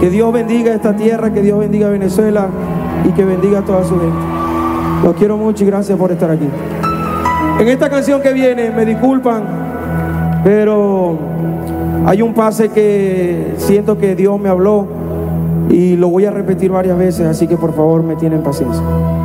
Que Dios bendiga esta tierra, que Dios bendiga Venezuela y que bendiga a toda su gente. Los quiero mucho y gracias por estar aquí. En esta canción que viene, me disculpan, pero hay un pase que siento que Dios me habló y lo voy a repetir varias veces, así que por favor me tienen paciencia.